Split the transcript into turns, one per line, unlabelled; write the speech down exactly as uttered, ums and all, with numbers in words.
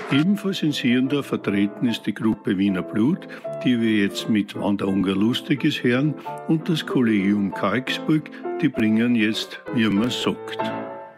Ebenfalls in Siondorf vertreten ist die Gruppe Wiener Blut, die wir jetzt mit Wanda Unger Lustiges hören, und das Kollegium Karlsburg, die bringen jetzt Wie man sagt.